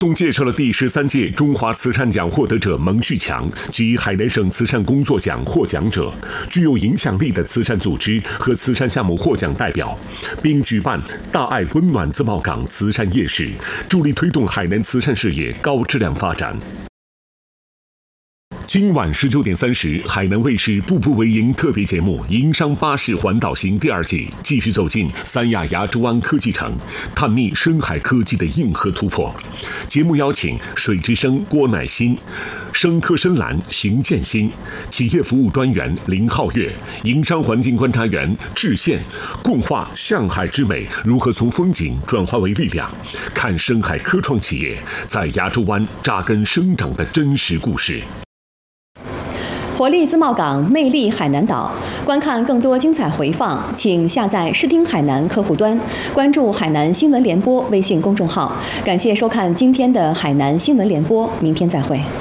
动介绍了第13届中华慈善奖获得者蒙旭强及海南省慈善工作奖获奖者、具有影响力的慈善组织和慈善项目获奖代表，并举办大爱温暖自贸港慈善夜市，助力推动海南慈善事业高质量发展。今晚19点30，海南卫视《步步为营》特别节目《营商巴士环岛行》第2季继续走进三亚亚洲湾科技城，探秘深海科技的硬核突破。节目邀请水之声郭乃馨、生科深蓝邢建新、企业服务专员林浩月、营商环境观察员智宪，共话向海之美如何从风景转化为力量，看深海科创企业在亚洲湾扎根生长的真实故事。 活力自贸港，魅力海南岛。观看更多精彩回放，请下载视听海南客户端，关注海南新闻联播微信公众号。感谢收看今天的海南新闻联播，明天再会。